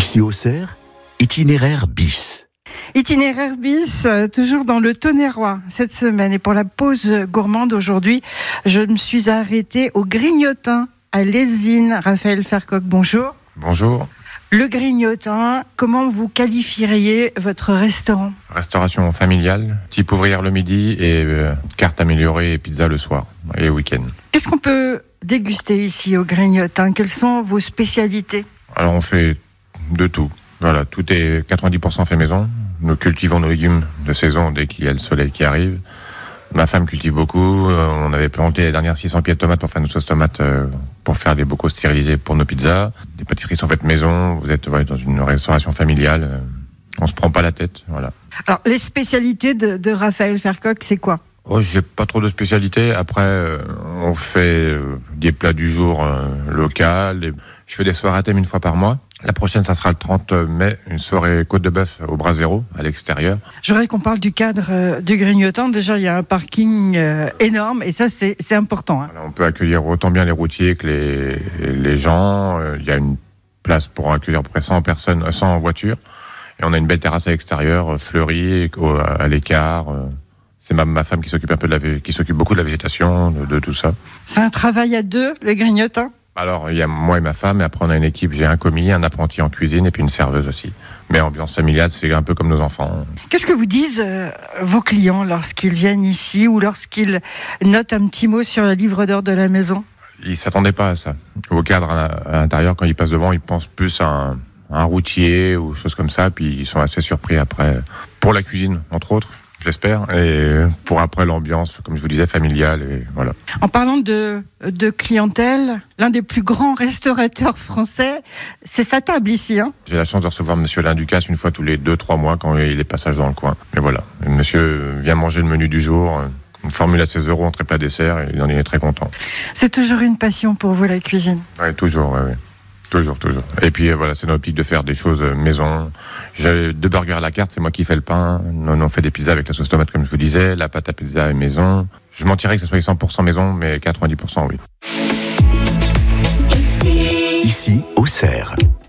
Ici Auxerre, itinéraire bis. Itinéraire bis, toujours dans le Tonnerrois cette semaine. Et pour la pause gourmande aujourd'hui, je me suis arrêtée au Grignotin à Lésine. Raphaël Fercoq, bonjour. Bonjour. Le Grignotin, comment vous qualifieriez votre restaurant ? Restauration familiale, type ouvrière le midi et carte améliorée et pizza le soir et week-end. Qu'est-ce qu'on peut déguster ici au Grignotin ? Quelles sont vos spécialités ? Alors on fait de tout. Voilà, tout est 90% fait maison. Nous cultivons nos légumes de saison dès qu'il y a le soleil qui arrive. Ma femme cultive beaucoup. On avait planté les dernières 600 pieds de tomates pour faire nos sauces tomates, pour faire des bocaux stérilisés pour nos pizzas. Les pâtisseries sont faites maison. Vous êtes dans une restauration familiale. On se prend pas la tête. Voilà. Alors, les spécialités de Raphaël Fercoq, c'est quoi ? J'ai pas trop de spécialités. Après, on fait des plats du jour locaux. Je fais des soirées à thème une fois par mois. La prochaine, ça sera le 30 mai, une soirée côte de bœuf au Brasero, à l'extérieur. Je voudrais qu'on parle du cadre du Grignotin. Déjà, il y a un parking énorme et ça, c'est important. Voilà, on peut accueillir autant bien les routiers que les gens. Il y a une place pour accueillir à peu près 100 personnes, 100 voitures. Et on a une belle terrasse à l'extérieur, fleurie, à l'écart. C'est ma femme qui s'occupe qui s'occupe beaucoup de la végétation, de tout ça. C'est un travail à deux, le Grignotin ? Alors, il y a moi et ma femme, et après on a une équipe, j'ai un commis, un apprenti en cuisine et puis une serveuse aussi. Mais ambiance familiale, c'est un peu comme nos enfants. Qu'est-ce que vous disent vos clients lorsqu'ils viennent ici ou lorsqu'ils notent un petit mot sur le livre d'heures de la maison ? Ils s'attendaient pas à ça. Au cadre à l'intérieur, quand ils passent devant, ils pensent plus à un routier ou choses comme ça, puis ils sont assez surpris après. Pour la cuisine, entre autres. J'espère, et pour après l'ambiance, comme je vous disais, familiale, et voilà. En parlant de clientèle, l'un des plus grands restaurateurs français, c'est sa table ici. J'ai la chance de recevoir monsieur Linducasse une fois tous les 2-3 mois quand il y a les passages dans le coin. Et voilà, le monsieur vient manger le menu du jour, une formule à 16 € entrée plat dessert, et il en est très content. C'est toujours une passion pour vous, la cuisine ? Oui, toujours, oui. Toujours. Et puis voilà, c'est notre optique de faire des choses maison. J'ai 2 burgers à la carte, c'est moi qui fais le pain. On fait des pizzas avec la sauce tomate, comme je vous disais. La pâte à pizza est maison. Je mentirais que ce soit 100% maison, mais 90% oui. Ici, Auxerre.